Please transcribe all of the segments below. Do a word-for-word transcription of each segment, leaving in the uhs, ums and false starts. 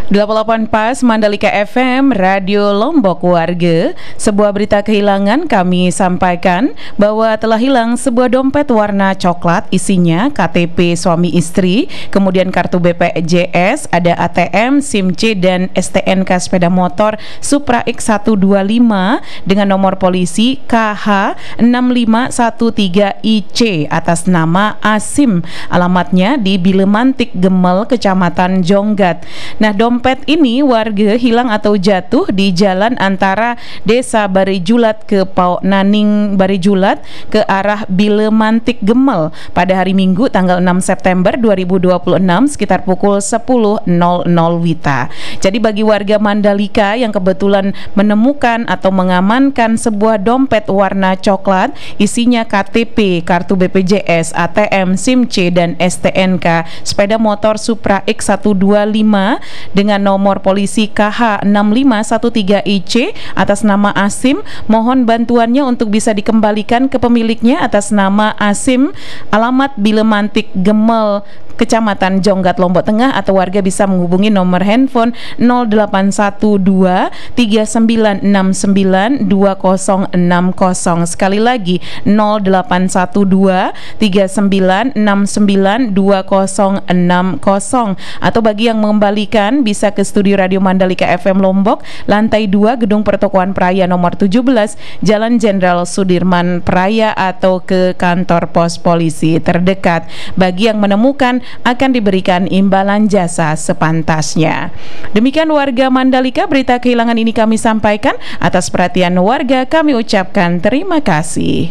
delapan puluh delapan Pas Mandalika F M, Radio Lombok Warga. Sebuah berita kehilangan kami sampaikan bahwa telah hilang sebuah dompet warna coklat, isinya K T P suami istri, kemudian kartu B P J S, ada A T M, SIM C dan S T N K sepeda motor Supra X seratus dua puluh lima dengan nomor polisi K H enam lima satu tiga I C atas nama Asim. Alamatnya di Bilemantik Gemel, Kecamatan Jonggat. Nah, dompet ini warga hilang atau jatuh di jalan antara Desa Barijulat ke Pau Naning Barijulat ke arah Bilemantik Gemel pada hari Minggu tanggal enam September dua ribu dua puluh enam sekitar pukul sepuluh nol nol Wita. Jadi bagi warga Mandalika yang kebetulan menemukan atau mengamankan sebuah dompet warna coklat, isinya K T P, kartu B P J S, A T M, SIM C dan S T N K sepeda motor Supra X seratus dua puluh lima dengan nomor polisi K H enam lima satu tiga I C atas nama Asim, mohon bantuannya untuk bisa dikembalikan ke pemiliknya atas nama Asim, alamat Bilemantik Gemel, Kecamatan Jonggat, Lombok Tengah, atau warga bisa menghubungi nomor handphone nol delapan satu dua tiga sembilan enam sembilan dua nol enam nol. Sekali lagi nol delapan satu dua tiga sembilan enam sembilan dua nol enam nol, atau bagi yang mengembalikan bisa ke studio Radio Mandalika F M Lombok, lantai dua Gedung Pertokoan Praia nomor tujuh belas Jalan Jenderal Sudirman Praia, atau ke kantor pos polisi terdekat. Bagi yang menemukan akan diberikan imbalan jasa sepantasnya. Demikian warga Mandalika, berita kehilangan ini kami sampaikan. Atas perhatian warga kami ucapkan terima kasih.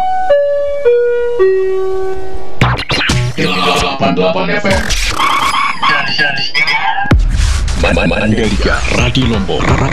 delapan puluh delapan F M Mandalika Radio Lombok.